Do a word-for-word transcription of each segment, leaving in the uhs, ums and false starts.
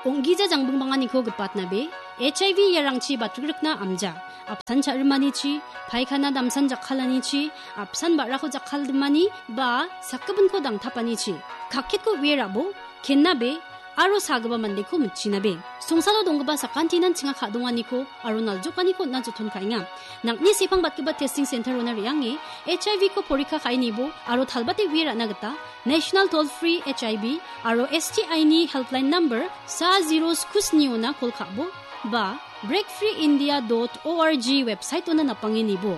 옹기자 장봉방아니코 그빠트나베 에이치아이브이 야랑치 바트그르크나 암자 앞산 자르마니치 바이카나 남산 자칼라니치 앞산 마라코 자칼드마니 바 사크분코 당타파니치 각켓코 위에라보 겐나베 아로 사그바 만데코 묻치나베 송사도 동그바 사칸티난 칭아 카동아니코 아로날조 까니코 나조톤 카잉아 낙니 세팡 바트그바 테스팅 센터로나 리앙에 에이치아이브이 코 포리카 카이니보 아로 탈바테 위에라 나겠다 National Toll Free H I V aro S T I ni helpline number sa zero skusniona kolkabo ba break free india dot org website ona napanginibo.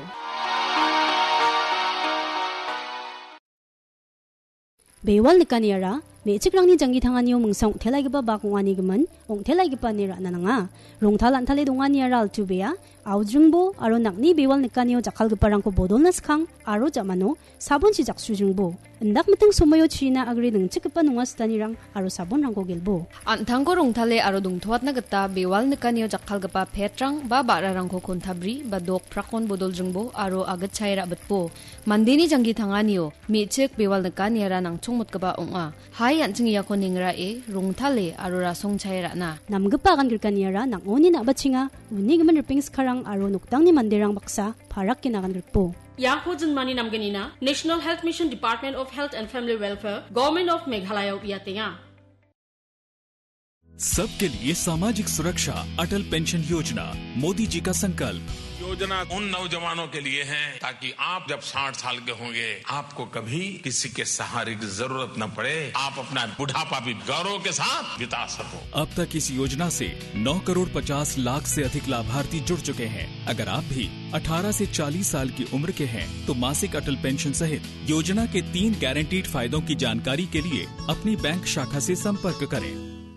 Bewal nikaniara Mechiklang ni janggi tanganiyo mungsong telaigiba bakungani gemen ong telaigiba nira nananga rongtalan tale dongani aral tubea aujungbo aro nakni bewal nikaniyo jakalgiparangko bodolnaskang aro jamano sabon si jaksujungbo endak meteng somoyo china agri nengchikgipa nongastanirang aro sabonrangko gilbo antangko rongtale aro dongthoatna gita bewal nikaniyo jakalgipa petrang ba bararangko kontabri ba dok prakon bodoljungbo aro agatchaira betbo mandini janggi tanganiyo mechik bewal nikaniara nangchongmotgiba onga Hai anjing ya koningra e rongtale arora songchaira na namgepagan girkaniara nangoni nabatchinga unigimen rpings karang aro noktangni manderang baksa parak kinagan girpo Yang hojin mani namgenina National Health Mission Department of Health and Family Welfare Government of Meghalaya yatinga सबके लिए सामाजिक सुरक्षा अटल pension योजना मोदी जी का संकल्प योजना उन नौजवानों के लिए है ताकि आप जब साठ साल के होंगे आपको कभी किसी के सहारे की जरूरत न पड़े आप अपना बुढ़ापा भी गौरव के साथ बिता सको अब तक इस योजना से नौ करोड़ पचास लाख से अधिक लाभार्थी जुड़ चुके हैं अगर आप भी अठारह से चालीस साल की उम्र के हैं तो मासिक अटल पेंशन सहित योजना के तीन गारंटीड फायदों की जानकारी के लिए अपनी बैंक शाखा से संपर्क करें